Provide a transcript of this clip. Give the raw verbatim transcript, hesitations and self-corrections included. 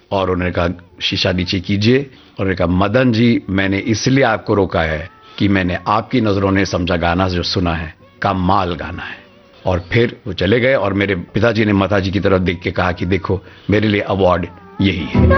और उन्होंने कहा शीशा नीचे कीजिए, और उन्होंने कहा मदन जी मैंने इसलिए आपको रोका है कि मैंने आपकी नजरों ने समझा गाना जो सुना है कमाल गाना है। और फिर वो चले गए और मेरे पिताजी ने माताजी की तरफ देख के कहा कि देखो मेरे लिए अवार्ड यही है।